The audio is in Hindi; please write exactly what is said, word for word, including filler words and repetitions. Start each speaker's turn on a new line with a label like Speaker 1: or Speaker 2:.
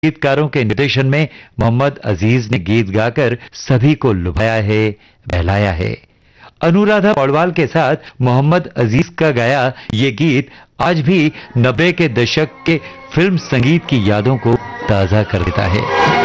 Speaker 1: गीतकारों के निर्देशन में मोहम्मद अजीज ने गीत गाकर सभी को लुभाया है, बहलाया है। अनुराधा पौडवाल के साथ मोहम्मद अजीज का गाया ये गीत आज भी नब्बे के दशक के फिल्म संगीत की यादों को ताजा कर देता है।